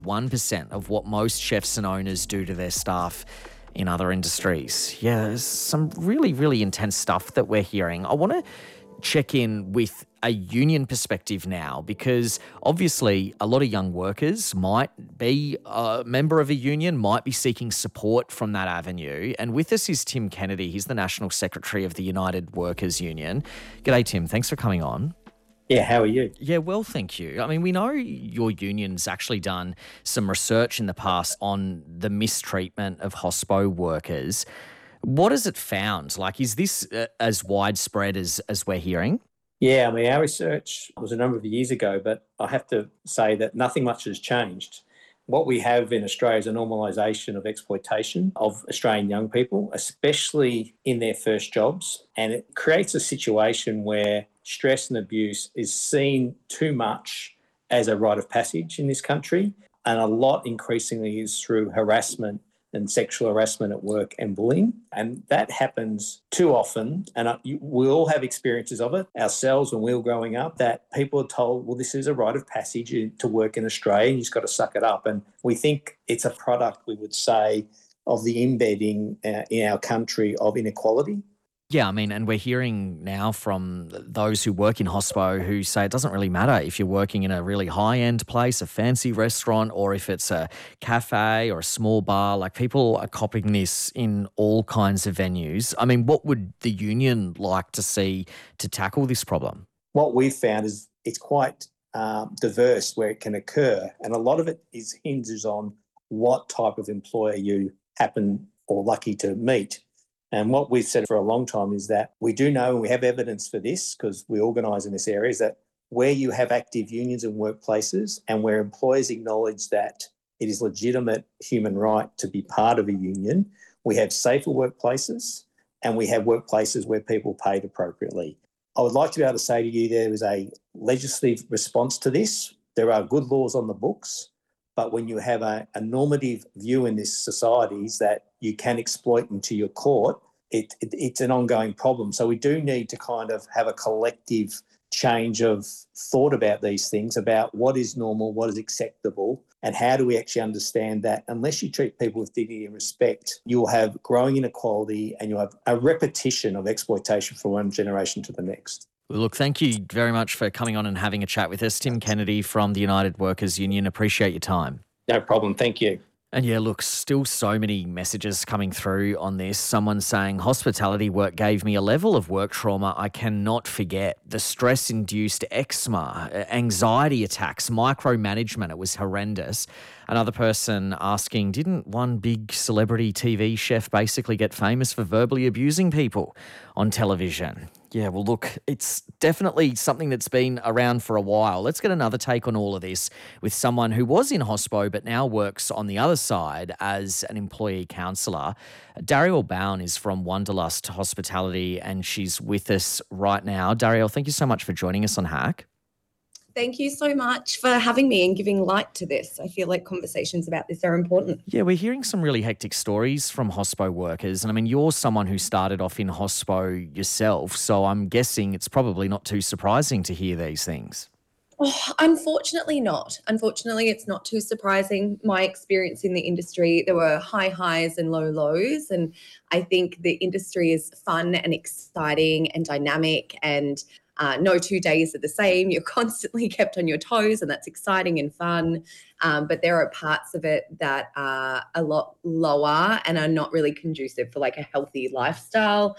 1% of what most chefs and owners do to their staff in other industries. Yeah, there's some really, really intense stuff that we're hearing. I want to check in with a union perspective now, because obviously a lot of young workers might be a member of a union, might be seeking support from that avenue. And with us is Tim Kennedy. He's the National Secretary of the United Workers Union. G'day, Tim. Thanks for coming on. Yeah, how are you? Yeah, well, thank you. I mean, we know your union's actually done some research in the past on the mistreatment of hospo workers. What has it found? Like, is this as widespread as we're hearing? Yeah, I mean, our research was a number of years ago, but I have to say that nothing much has changed. What we have in Australia is a normalisation of exploitation of Australian young people, especially in their first jobs. And it creates a situation where stress and abuse is seen too much as a rite of passage in this country. And a lot increasingly is through harassment and sexual harassment at work and bullying. And that happens too often. And we all have experiences of it ourselves when we were growing up, that people are told, well, this is a rite of passage to work in Australia and you've just got to suck it up. And we think it's a product, we would say, of the embedding in our country of inequality. Yeah, I mean, and we're hearing now from those who work in hospo who say it doesn't really matter if you're working in a really high-end place, a fancy restaurant, or if it's a cafe or a small bar. Like, people are copying this in all kinds of venues. I mean, what would the union like to see to tackle this problem? What we've found is it's quite diverse where it can occur, and a lot of it hinges on what type of employer you happen or lucky to meet. And what we've said for a long time is that we do know, and we have evidence for this because we organise in this area, is that where you have active unions in workplaces and where employers acknowledge that it is legitimate human right to be part of a union, we have safer workplaces and we have workplaces where people are paid appropriately. I would like to be able to say to you there is a legislative response to this. There are good laws on the books, but when you have a normative view in this society is that you can exploit into your court, it's an ongoing problem. So we do need to kind of have a collective change of thought about these things, about what is normal, what is acceptable, and how do we actually understand that unless you treat people with dignity and respect, you'll have growing inequality and you'll have a repetition of exploitation from one generation to the next. Well, look, thank you very much for coming on and having a chat with us. Tim Kennedy from the United Workers Union. Appreciate your time. No problem. Thank you. And yeah, look, still so many messages coming through on this. Someone saying, hospitality work gave me a level of work trauma I cannot forget. The stress-induced eczema, anxiety attacks, micromanagement, it was horrendous. Another person asking, didn't one big celebrity TV chef basically get famous for verbally abusing people on television? Yeah, well, look, it's definitely something that's been around for a while. Let's get another take on all of this with someone who was in hospo but now works on the other side as an employee counsellor. Dariel Bowen is from Wanderlust Hospitality and she's with us right now. Dariel, thank you so much for joining us on Hack. Thank you so much for having me and giving light to this. I feel like conversations about this are important. Yeah, we're hearing some really hectic stories from hospo workers. And I mean, you're someone who started off in hospo yourself, so I'm guessing it's probably not too surprising to hear these things. Oh, unfortunately not. Unfortunately, it's not too surprising. My experience in the industry, there were high highs and low lows. And I think the industry is fun and exciting and dynamic, and no 2 days are the same. You're constantly kept on your toes and that's exciting and fun. But there are parts of it that are a lot lower and are not really conducive for like a healthy lifestyle.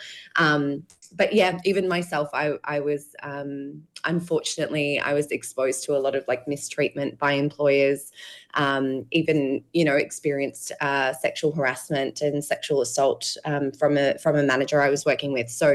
But yeah, even myself, I was, unfortunately, I was exposed to a lot of like mistreatment by employers, even, experienced sexual harassment and sexual assault from a manager I was working with. So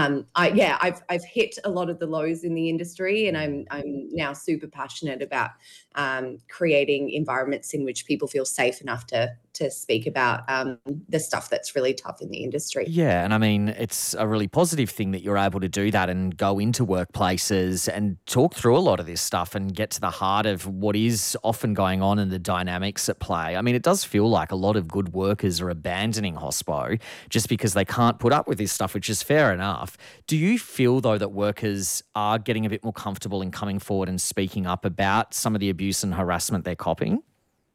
I've hit a lot of the lows in the industry, and I'm now super passionate about creating environments in which people feel safe enough to speak about the stuff that's really tough in the industry. Yeah, and I mean, it's a really positive thing that you're able to do that and go into workplaces and talk through a lot of this stuff and get to the heart of what is often going on and the dynamics at play. I mean, it does feel like a lot of good workers are abandoning hospo just because they can't put up with this stuff, which is fair enough. Do you feel, though, that workers are getting a bit more comfortable in coming forward and speaking up about some of the abuse and harassment they're copping?